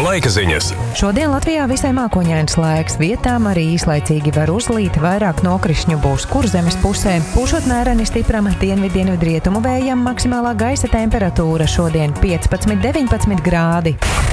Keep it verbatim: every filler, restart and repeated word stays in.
Laika ziņas. Šodien Latvijā visai mākoņains laiks, vietām arī īslaicīgi var uzlīt, vairāk nokrišņu būs Kurzemes pusē. Pūšot mēreni stipram dienvidu-dienvidrietumu vējam, maksimālā gaisa temperatūra šodien piecpadsmit deviņpadsmit grādi.